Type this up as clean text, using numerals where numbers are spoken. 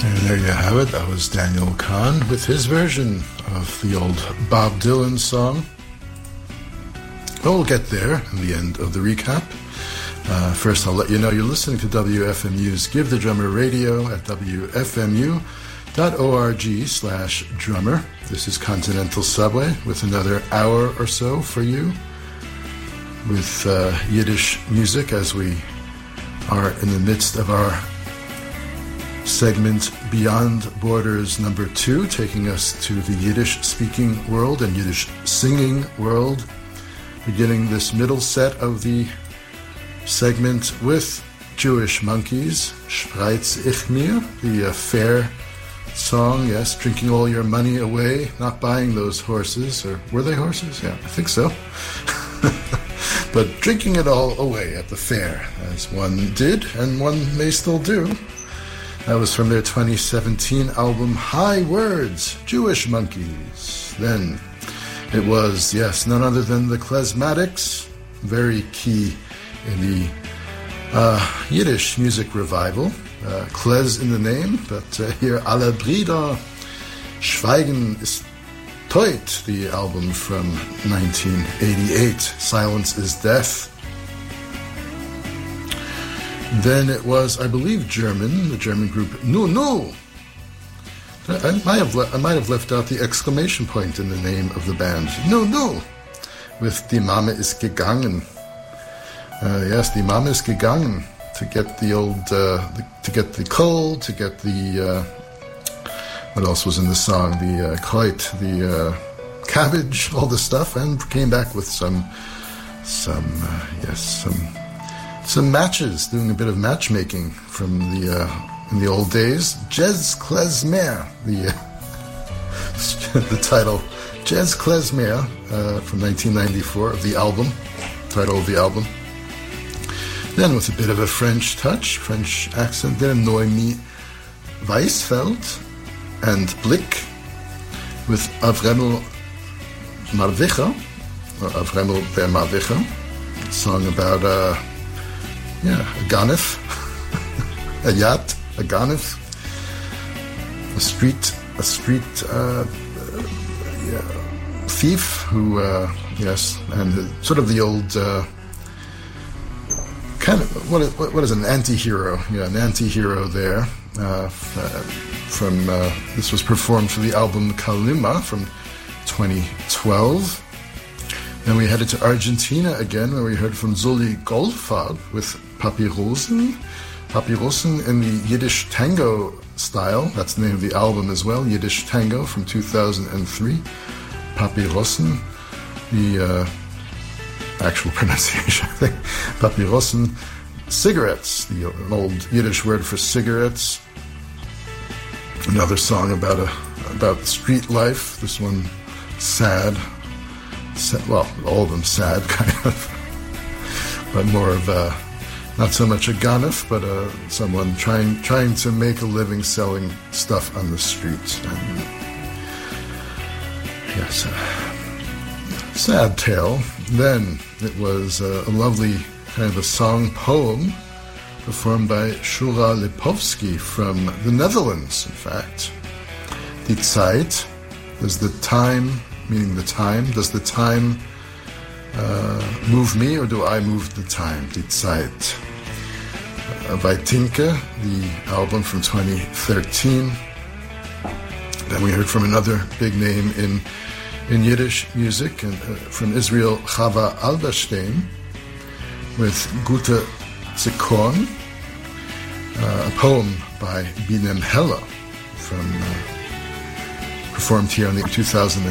And there you have it. That was Daniel Kahn with his version of the old Bob Dylan song. Well, we'll get there in the end of the recap. First, I'll let you know you're listening to WFMU's Give the Drummer Radio at wfmu.org/drummer. This is Continental Subway with another hour or so for you with Yiddish music as we are in the midst of our segment Beyond Borders number 2, taking us to the Yiddish-speaking world and Yiddish-singing world, beginning this middle set of the segment with Jewish Monkeys, Spreitz ich mir, the fair song, yes, drinking all your money away, not buying those horses, or were they horses? Yeah, I think so. But drinking it all away at the fair, as one did, and one may still do. That was from their 2017 album, High Words, Jewish Monkeys. Then it was, yes, none other than the Klezmatics, very key in the Yiddish music revival. Klez in the name, but here, Alle Brüder Schweigen ist Teut, the album from 1988, Silence is Death. Then it was, I believe, the German group Nu Nu. I might have left out the exclamation point in the name of the band. Nu Nu, with Die Mame ist gegangen. Yes, Die Mame ist gegangen, to get the old, to get the coal, to get the, what else was in the song? The Kreut, the cabbage, all the stuff, and came back with some matches, doing a bit of matchmaking from the in the old days. Jazz Klezmer, the title, Jazz Klezmer, from 1994 of the album, title of the album. Then with a bit of a French touch, French accent there, Noemi Weisfeld and Blick with Avremel Marvicha, or Avremel Ber Marvicha, a song about a ganef, a yacht, a ganef, a street thief who, and sort of the old kind of what is an anti-hero? Yeah, an anti-hero there. From this was performed for the album Kalima from 2012. Then we headed to Argentina again, where we heard from Sully Goldfarb with Papyrosen. Papyrosen in the Yiddish tango style. That's the name of the album as well, Yiddish Tango from 2003. Papyrosen, the actual pronunciation, I think. Papyrosen, cigarettes, the old Yiddish word for cigarettes. Another song about street life. This one sad. Well, all of them sad, kind of, but more of not so much a ganef, but someone trying to make a living selling stuff on the street. And yes, sad tale. Then it was a lovely kind of a song poem performed by Shura Lipovsky from the Netherlands, in fact. Die Zeit, does the time, meaning the time, does the time move me or do I move the time? Die Zeit. Vaitinka, the album from 2013. Then we heard from another big name in Yiddish music, and from Israel, Chava Alberstein, with Gute Zikorn, a poem by Binem Hella, performed here in the 2000